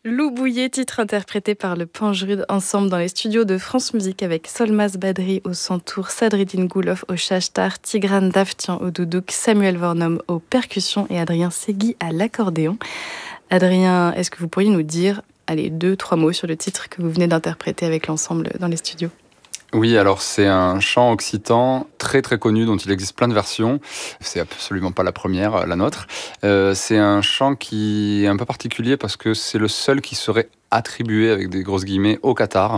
Lou Bouillet, titre interprété par le Panjrud Ensemble dans les studios de France Musique avec Solmaz Badri au santour, Sadreddine Goulof au chachtar, Tigran Davtian au doudouk, Samuel Vornom aux percussions et Adrien Segui à l'accordéon. Adrien, est-ce que vous pourriez nous dire, 2-3 mots sur le titre que vous venez d'interpréter avec l'ensemble dans les studios ? Oui, alors c'est un chant occitan très très connu dont il existe plein de versions. C'est absolument pas la première, la nôtre. C'est un chant qui est un peu particulier parce que c'est le seul qui serait attribué avec des grosses guillemets au Qatar,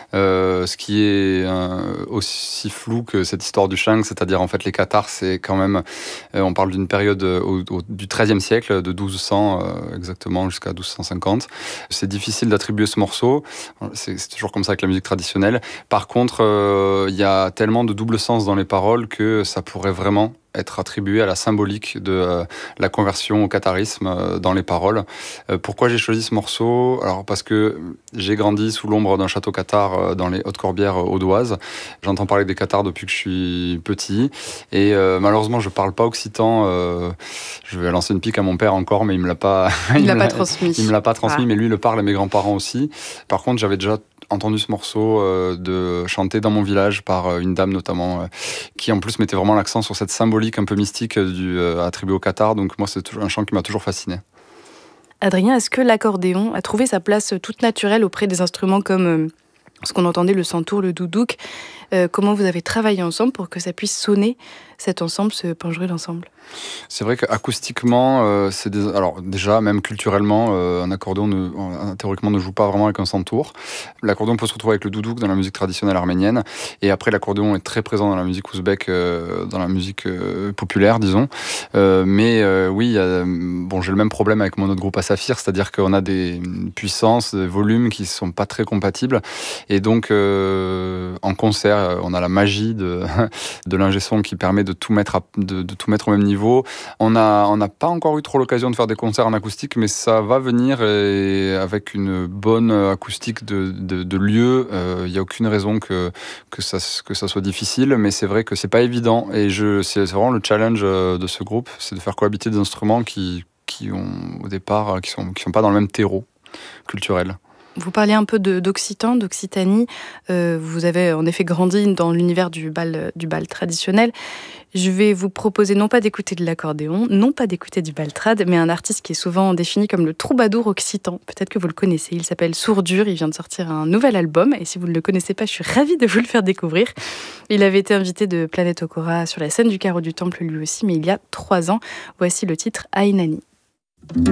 ce qui est aussi flou que cette histoire du shang, c'est-à-dire en fait les Qatars, c'est quand même, on parle d'une période du XIIIe siècle, de 1200 exactement jusqu'à 1250. C'est difficile d'attribuer ce morceau, c'est toujours comme ça avec la musique traditionnelle. Par contre, il y a tellement de double sens dans les paroles que ça pourrait vraiment être attribué à la symbolique de la conversion au qatarisme dans les paroles. Pourquoi j'ai choisi ce morceau ? Alors parce que j'ai grandi sous l'ombre d'un château qatar dans les Hautes-Corbières audoises. J'entends parler des Qatars depuis que je suis petit et malheureusement je parle pas occitan. Je vais lancer une pique à mon père encore, mais il me l'a pas. Il l'a pas transmis. Il me l'a pas transmis, mais lui le parle et mes grands-parents aussi. Par contre, j'avais déjà entendu ce morceau de chanter dans mon village par une dame notamment qui en plus mettait vraiment l'accent sur cette symbolique un peu mystique attribuée au Qatar. Donc moi c'est un chant qui m'a toujours fasciné. Adrien, est-ce que l'accordéon a trouvé sa place toute naturelle auprès des instruments comme ce qu'on entendait, le santour, le doudouk ? Comment vous avez travaillé ensemble pour que ça puisse sonner cet ensemble, ce Panjrud ensemble ? C'est vrai qu'acoustiquement, alors déjà, même culturellement, un accordéon théoriquement ne joue pas vraiment avec un santour. L'accordéon peut se retrouver avec le doudouk dans la musique traditionnelle arménienne. Et après, l'accordéon est très présent dans la musique ouzbek, dans la musique populaire, disons. Oui, j'ai le même problème avec mon autre groupe Asafir, c'est-à-dire qu'on a des puissances, des volumes qui ne sont pas très compatibles. Et donc, en concert, on a la magie de l'ingé son qui permet de tout mettre au même niveau. On n'a pas encore eu trop l'occasion de faire des concerts en acoustique, mais ça va venir et avec une bonne acoustique de lieu. Il n'y a aucune raison que ça soit difficile, mais c'est vrai que c'est pas évident. Et c'est vraiment le challenge de ce groupe, c'est de faire cohabiter des instruments qui ont au départ qui sont pas dans le même terreau culturel. Vous parlez un peu d'Occitan, d'Occitanie. Vous avez en effet grandi dans l'univers du bal traditionnel. Je vais vous proposer non pas d'écouter de l'accordéon, non pas d'écouter du bal trad, mais un artiste qui est souvent défini comme le troubadour occitan. Peut-être que vous le connaissez. Il s'appelle Sourdur. Il vient de sortir un nouvel album. Et si vous ne le connaissez pas, je suis ravie de vous le faire découvrir. Il avait été invité de Planète Okora sur la scène du Carreau du Temple lui aussi, mais il y a 3 ans. Voici le titre Ainani.